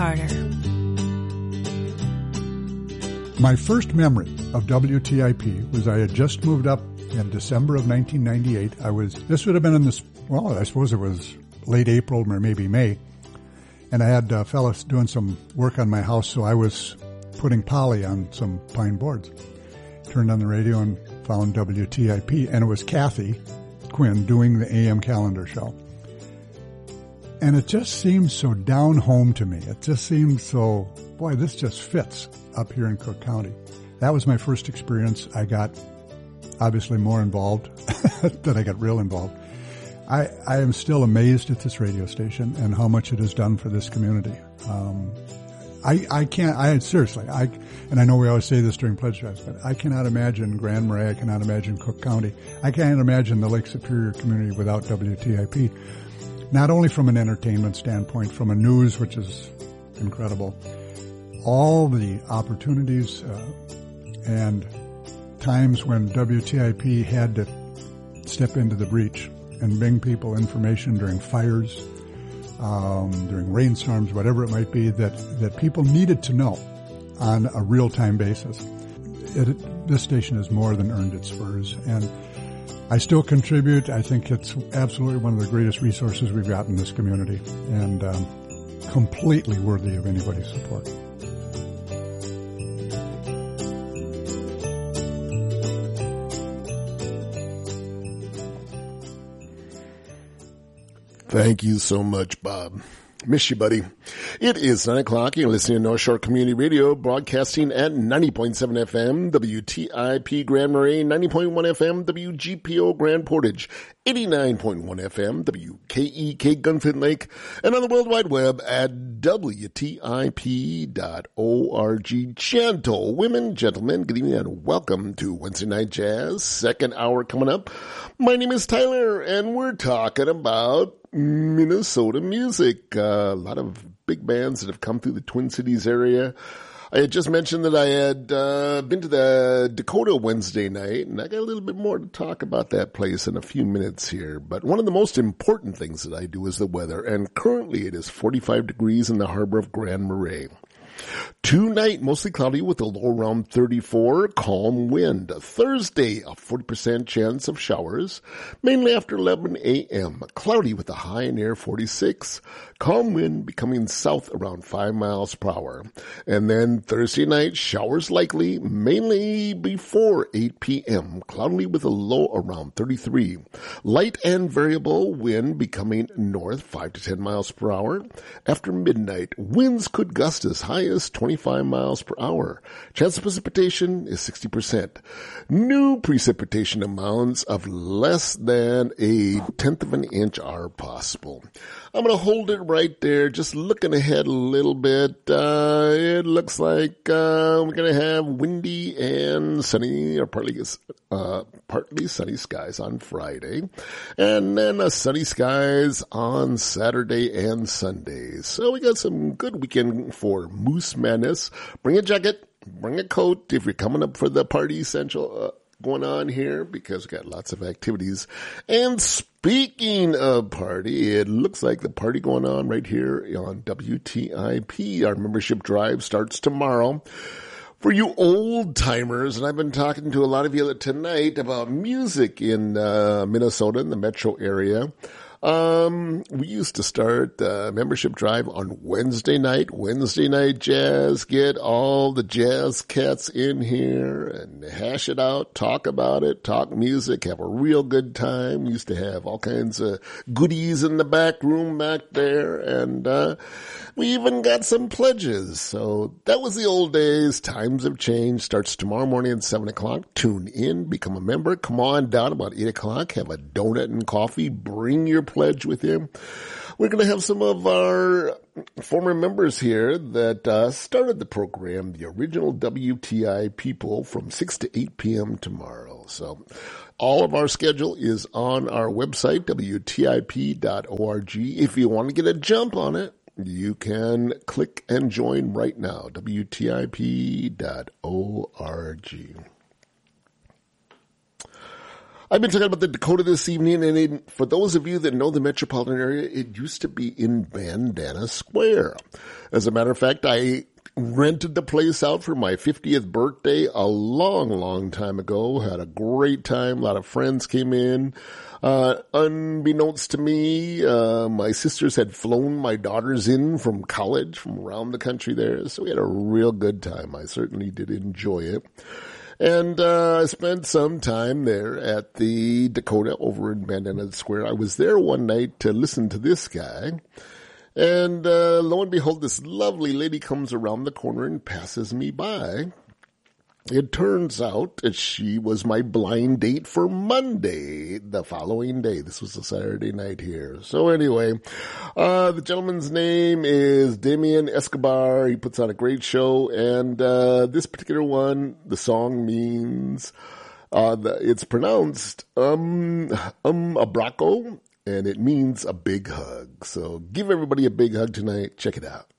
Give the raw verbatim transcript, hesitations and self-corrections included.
Carter. My first memory of W T I P was I had just moved up in December of nineteen ninety-eight. I was, this would have been in this, well, I suppose it was late April or maybe May. And I had a fellow doing some work on my house, so I was putting poly on some pine boards. Turned on the radio and found W T I P, and it was Kathy Quinn doing the A M calendar show. And it just seemed so down home to me. It just seemed so, boy, this just fits up here in Cook County. That was my first experience. I got obviously more involved than I got real involved. I, I am still amazed at this radio station and how much it has done for this community. Um, I, I can't, I seriously, I, and I know we always say this during pledge drives, but I cannot imagine Grand Marais, I cannot imagine Cook County, I can't imagine the Lake Superior community without W T I P. Not only from an entertainment standpoint, from a news, which is incredible, all the opportunities uh, and times when W T I P had to step into the breach and bring people information during fires, um, during rainstorms, whatever it might be, that, that people needed to know on a real-time basis. It, this station has more than earned its spurs, and I still contribute. I think it's absolutely one of the greatest resources we've got in this community, and um, completely worthy of anybody's support. Thank you so much, Bob. Miss you, buddy. It is nine o'clock. You're listening to North Shore Community Radio, broadcasting at ninety point seven F M, W T I P Grand Marais, ninety point one F M, W G P O Grand Portage, eighty-nine point one F M, W K E K Gunflint Lake, and on the World Wide Web at W T I P dot org. Gentle women, gentlemen, good evening and welcome to Wednesday Night Jazz, second hour coming up. My name is Tyler, and we're talking about Minnesota music. Uh, a lot of big bands that have come through the Twin Cities area. I had just mentioned that I had uh, been to the Dakota Wednesday night, and I got a little bit more to talk about that place in a few minutes here. But one of the most important things that I do is the weather, and currently it is forty-five degrees in the harbor of Grand Marais. Tonight, mostly cloudy with a low around thirty-four, calm wind. Thursday, a forty percent chance of showers, mainly after eleven a.m. Cloudy with a high near forty-six. Calm wind becoming south around five miles per hour. And then Thursday night, showers likely, mainly before eight p.m. Cloudy with a low around thirty-three. Light and variable wind becoming north five to ten miles per hour. After midnight, winds could gust as high as twenty-five miles per hour. Chance of precipitation is sixty percent. New precipitation amounts of less than a tenth of an inch are possible. I'm going to hold it right there, just looking ahead a little bit. Uh, it looks like uh, we're going to have windy and sunny, or partly uh, partly sunny skies on Friday, and then uh, sunny skies on Saturday and Sunday. So we got some good weekend for Moose Madness. Bring a jacket, bring a coat if you're coming up for the party essential uh, going on here, because we got lots of activities. And speaking of party, it looks like the party going on right here on W T I P. Our membership drive starts tomorrow. For you old timers, and I've been talking to a lot of you tonight about music in uh, Minnesota, in the metro area. Um, we used to start the membership drive on Wednesday night, Wednesday night jazz, get all the jazz cats in here and hash it out, talk about it, talk music, have a real good time. We used to have all kinds of goodies in the back room back there, and, uh, we even got some pledges. So that was the old days. Times have changed. Starts tomorrow morning at seven o'clock. Tune in, become a member. Come on down about eight o'clock. Have a donut and coffee. Bring your pledge with you. We're going to have some of our former members here that uh, started the program, the original W T I people, from six to eight p.m. tomorrow. So all of our schedule is on our website, W T I P dot org. If you want to get a jump on it, you can click and join right now, W T I P dot org. I've been talking about the Dakota this evening, and it, for those of you that know the metropolitan area, it used to be in Bandana Square. As a matter of fact, I rented the place out for my fiftieth birthday a long, long time ago. Had a great time. A lot of friends came in. Uh, unbeknownst to me, uh, my sisters had flown my daughters in from college from around the country there. So we had a real good time. I certainly did enjoy it. And uh, I spent some time there at the Dakota over in Bandana Square. I was there one night to listen to this guy. And uh, lo and behold, this lovely lady comes around the corner and passes me by. It turns out that she was my blind date for Monday, the following day. This was a Saturday night here. So anyway, uh, the gentleman's name is Damian Escobar. He puts on a great show. And uh, this particular one, the song means, uh, the, it's pronounced um, um abraco, and it means a big hug. So give everybody a big hug tonight. Check it out.